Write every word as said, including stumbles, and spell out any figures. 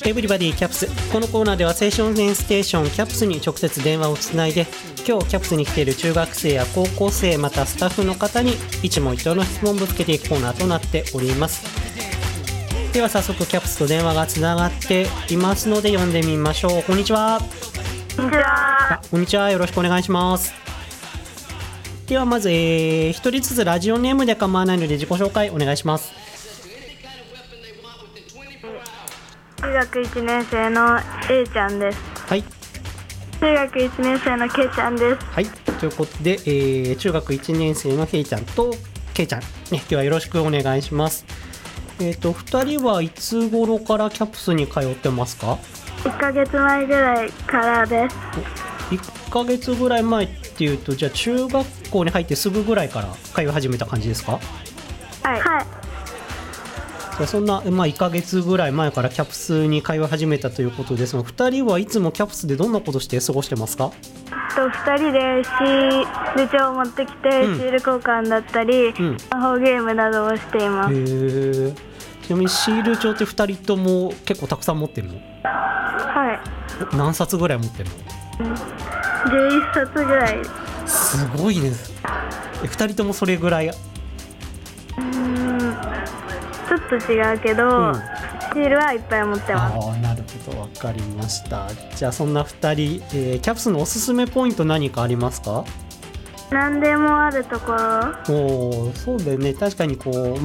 エブリバディキャプス。このコーナーでは青少年ステーションキャプスに直接電話をつないで、今日キャプスに来ている中学生や高校生、またスタッフの方に一問一答の質問をぶつけていくコーナーとなっております。では早速キャプスと電話がつながっていますので呼んでみましょう。こんにちは。 こんにちは。 こんにちは、よろしくお願いします。ではまず、えー、一人ずつラジオネームで構わないので自己紹介お願いします。 中学いちねん生の A ちゃんです。 はい。 中学いちねん生の K ちゃんです。 はい、ということで、えー、中学いちねん生の K ちゃんと K ちゃん、ね、今日はよろしくお願いします。えーと、ふたりはいつ頃からキャプスに通ってますか？ いっかげつまえぐらいからです。 いっかげつぐらい前っていうと、じゃあ中学校に入ってすぐぐらいから通い始めた感じですか？ はい、はい。 じゃあそんな、まあ、いっかげつぐらい前からキャプスに通い始めたということですが、ふたりはいつもキャプスでどんなことして過ごしてますか？ とふたりでシール帳を持ってきて、うん、シール交換だったり、うん、魔法ゲームなどをしています。 へー。ちなみにシール帳ってふたりとも結構たくさん持ってるの？ はい。 何冊ぐらい持ってるの？ じゅういっさつぐらい。 すごいね。ふたりともそれぐらい？うーん、ちょっと違うけど、うん、シールはいっぱい持ってます。 ああ、なるほど、わかりました。じゃあそんなふたり、えー、キャプスのおすすめポイント何かありますか？ 何でもあるところ。 おー、そうだよね。確かにこう